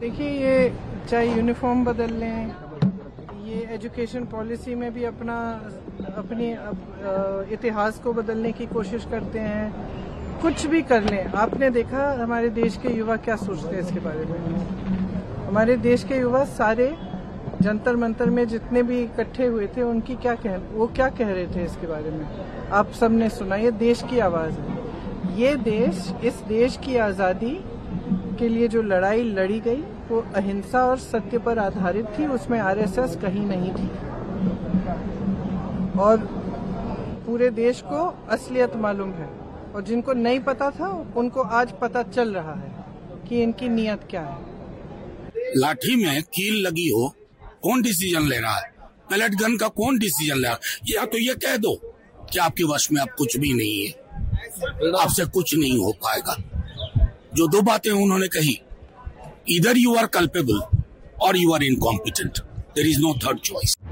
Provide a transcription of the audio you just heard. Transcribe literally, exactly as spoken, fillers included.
देखिए, ये चाहे यूनिफॉर्म बदल लें, ये एजुकेशन पॉलिसी में भी अपना अपनी इतिहास को बदलने की कोशिश करते हैं, कुछ भी कर लें। आपने देखा हमारे देश के युवा क्या सोचते हैं इसके बारे में। हमारे देश के युवा सारे जंतर मंतर में जितने भी इकट्ठे हुए थे, उनकी क्या कह वो क्या कह रहे थे इसके बारे में, आप सबने सुना। ये देश की आवाज़ है। ये देश, इस देश की आज़ादी के लिए जो लड़ाई लड़ी गई वो अहिंसा और सत्य पर आधारित थी, उसमें आरएसएस कहीं नहीं थी। और पूरे देश को असलियत मालूम है, और जिनको नहीं पता था उनको आज पता चल रहा है कि इनकी नीयत क्या है। लाठी में कील लगी हो, कौन डिसीजन ले रहा है? पैलेट गन का कौन डिसीजन ले रहा है? या तो ये कह दो कि आपके वश में अब कुछ भी नहीं है, आपसे कुछ नहीं हो पाएगा। जो दो बातें उन्होंने कही, इधर यू आर कल्पेबल और you are incompetent, there is no third choice.